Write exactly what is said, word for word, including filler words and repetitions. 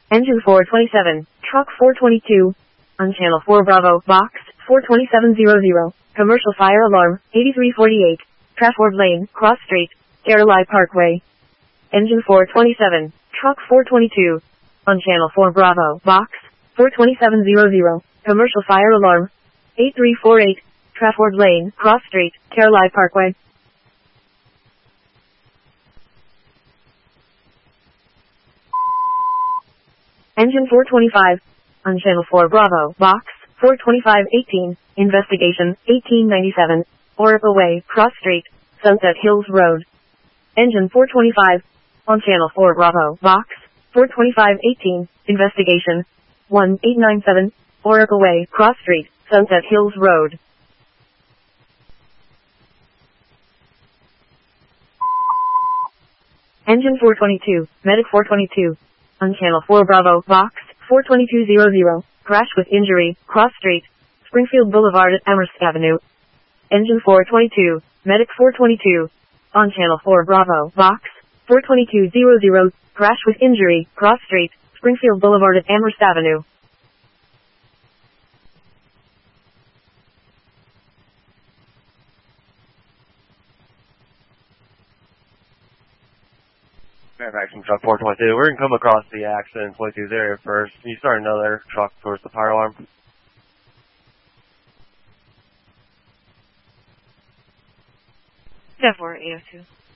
Engine four twenty-seven, truck four twenty-two, on channel four Bravo, box four twenty-seven hundred, commercial fire alarm, eighty-three forty-eight, Trafford Lane, Cross Street, Caroline Parkway. Engine four twenty-seven, truck four twenty-two, on channel four Bravo, box four twenty-seven hundred, commercial fire alarm, eighty-three forty-eight, Trafford Lane, Cross Street, Caroline Parkway. Engine four twenty-five, on channel four Bravo, box four twenty-five eighteen, investigation, eighteen ninety-seven, Oracle Way, Cross Street, Sunset Hills Road. Engine four twenty-five, on channel four Bravo, box four twenty-five eighteen, investigation, one eight nine seven, Oracle Way, Cross Street, Sunset Hills Road. Engine four twenty-two, Medic four twenty-two, on channel four Bravo, box four twenty-two hundred, crash with injury, Cross Street, Springfield Boulevard at Amherst Avenue. Engine four twenty-two, Medic four twenty-two, on channel four Bravo, box four twenty-two hundred, crash with injury, Cross Street, Springfield Boulevard at Amherst Avenue. Fairfax from truck four twenty-two. We're going to come across the accident in twenty-two's area first. Can you start another truck towards the fire alarm? seven four eight oh two.